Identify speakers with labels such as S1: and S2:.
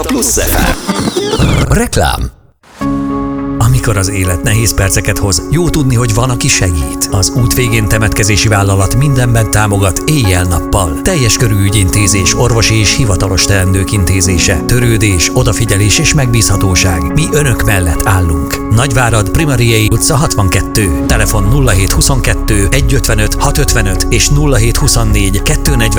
S1: Plusz FM. Reklám.
S2: Amikor az élet nehéz perceket hoz, jó tudni, hogy van, aki segít. Az Út végén temetkezési vállalat mindenben támogat éjjel-nappal. Teljes körű ügyintézés, orvosi és hivatalos teendők intézése, törődés, odafigyelés és megbízhatóság. Mi önök mellett állunk. Nagyvárad, Primariei utca 62. Telefon 0722 155 655 és 0724 240